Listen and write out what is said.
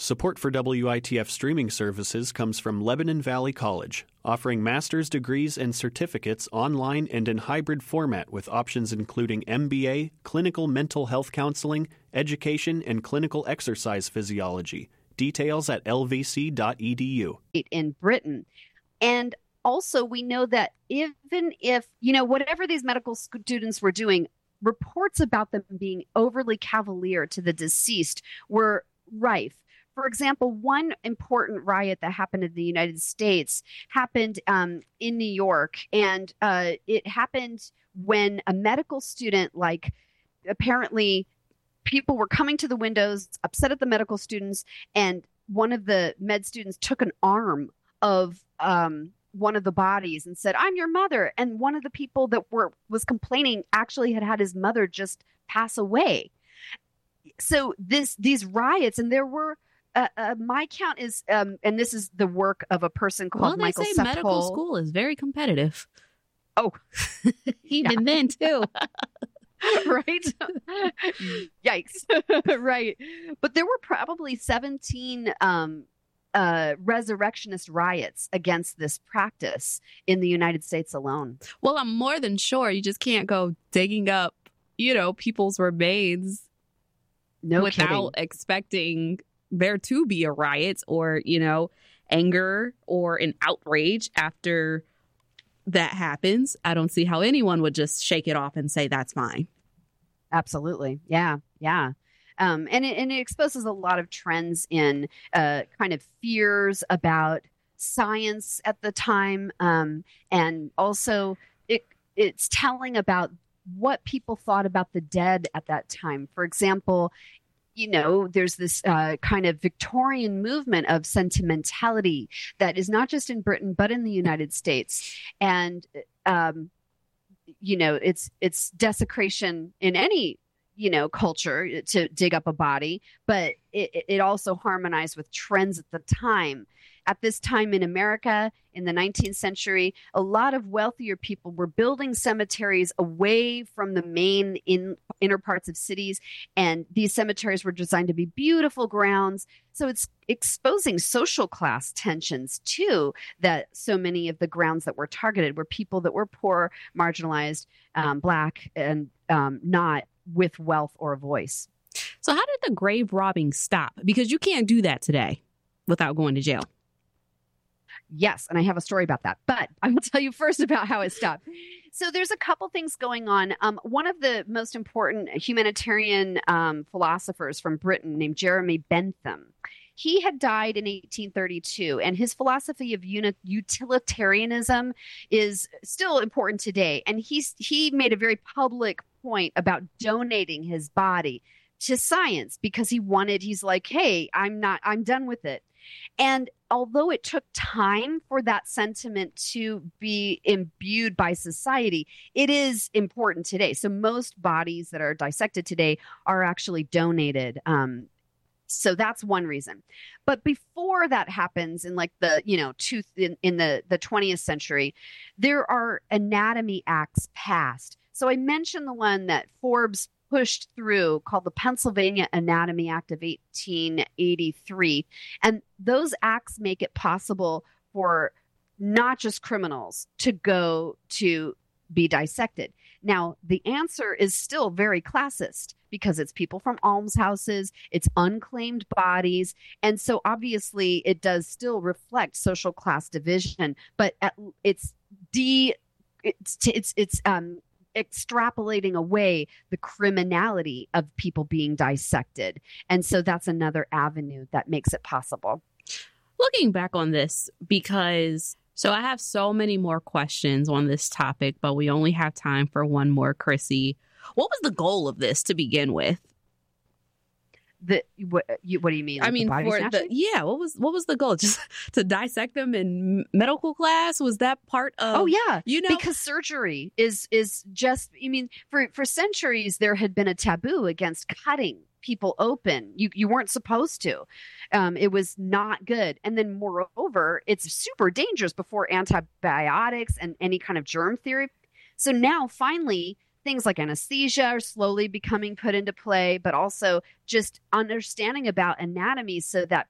Support for WITF streaming services comes from Lebanon Valley College, offering master's degrees and certificates online and in hybrid format with options including MBA, clinical mental health counseling, education, and clinical exercise physiology. Details at lvc.edu. In Britain. And also, we know that even if, whatever these medical students were doing, reports about them being overly cavalier to the deceased were rife. For example, one important riot that happened in the United States happened in New York, and it happened when a medical student, apparently people were coming to the windows, upset at the medical students, and one of the med students took an arm of one of the bodies and said, "I'm your mother." And one of the people that was complaining actually had his mother just pass away. So these riots, and there were my count is, and this is the work of a person called Michael Sepol. Medical school is very competitive. Oh, even then too. Right? Yikes. Right. But there were probably 17 resurrectionist riots against this practice in the United States alone. Well, I'm more than sure you just can't go digging up, people's remains without expecting there to be a riot or, anger or an outrage after that happens. I don't see how anyone would just shake it off and say that's fine. Absolutely. Yeah. Yeah. And it exposes a lot of trends in kind of fears about science at the time. And also it's telling about what people thought about the dead at that time. For example, there's this kind of Victorian movement of sentimentality that is not just in Britain, but in the United States. And, it's desecration in any, culture to dig up a body, but it also harmonized with trends at the time. At this time in America, in the 19th century, a lot of wealthier people were building cemeteries away from the main inner parts of cities. And these cemeteries were designed to be beautiful grounds. So it's exposing social class tensions, too, that so many of the grounds that were targeted were people that were poor, marginalized, Black, and not with wealth or a voice. So how did the grave robbing stop? Because you can't do that today without going to jail. Yes, and I have a story about that, but I will tell you first about how it stopped. So there's a couple things going on. One of the most important humanitarian philosophers from Britain named Jeremy Bentham, he had died in 1832, and his philosophy of utilitarianism is still important today. And he made a very public point about donating his body to science because he's like, hey, I'm done with it. And although it took time for that sentiment to be imbued by society, it is important today. So most bodies that are dissected today are actually donated. So that's one reason. But before that happens in in the 20th century, there are anatomy acts passed. So I mentioned the one that Forbes pushed through called the Pennsylvania Anatomy Act of 1883. And those acts make it possible for not just criminals to go to be dissected. Now, the answer is still very classist because it's people from almshouses, it's unclaimed bodies. And so obviously it does still reflect social class division, but it's extrapolating away the criminality of people being dissected. And so that's another avenue that makes it possible. Looking back on this, so I have so many more questions on this topic, but we only have time for one more, Chrissy. What was the goal of this to begin with? What do you mean? I mean, what was the goal? Just to dissect them in medical class? Was that part of? Oh yeah, because surgery is just. I mean, for centuries there had been a taboo against cutting people open. You weren't supposed to. It was not good. And then moreover, it's super dangerous before antibiotics and any kind of germ theory. So now finally things like anesthesia are slowly becoming put into play, but also just understanding about anatomy so that